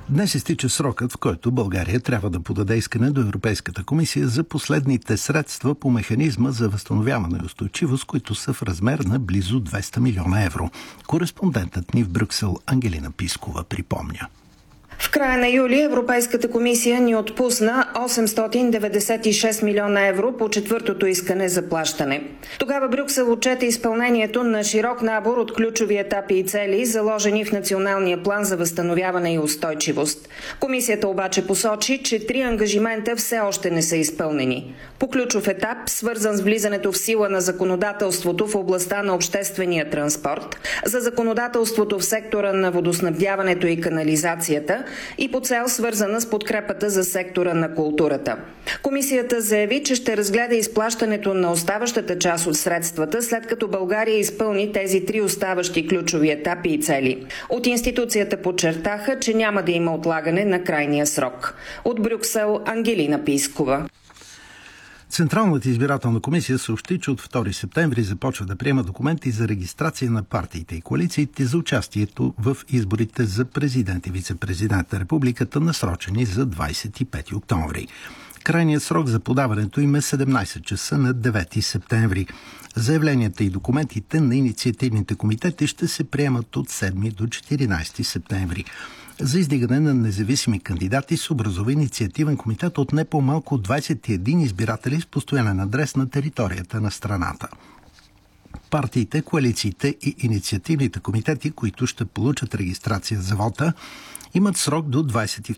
Днес изтича срокът, в който България трябва да подаде искане до Европейската комисия за последните средства по механизма за възстановяване и устойчивост, които са в размер на близо 200 милиона евро. Кореспондентът ни в Брюксел Ангелина Пискова припомня. В края на юли Европейската комисия ни отпусна 896 милиона евро по четвъртото искане за плащане. Тогава Брюксел отчете изпълнението на широк набор от ключови етапи и цели, заложени в Националния план за възстановяване и устойчивост. Комисията обаче посочи, че 3 ангажимента все още не са изпълнени. По ключов етап, свързан с влизането в сила на законодателството в областта на обществения транспорт, за законодателството в сектора на водоснабдяването и канализацията, и по цел свързана с подкрепата за сектора на културата. Комисията заяви, че ще разгледа изплащането на оставащата част от средствата, след като България изпълни тези 3 оставащи ключови етапи и цели. От институцията подчертаха, че няма да има отлагане на крайния срок. От Брюксел Ангелина Пискова. Централната избирателна комисия съобщи, че от 2 септември започва да приема документи за регистрация на партиите и коалициите за участието в изборите за президент и вице-президент на републиката, насрочени за 25 октомври. Крайният срок за подаването им е 17 часа на 9 септември. Заявленията и документите на инициативните комитети ще се приемат от 7 до 14 септември. За издигане на независими кандидати се образува инициативен комитет от не по-малко от 21 избиратели с постоянен адрес на територията на страната. Партиите, коалициите и инициативните комитети, които ще получат регистрация за вота, имат срок до 22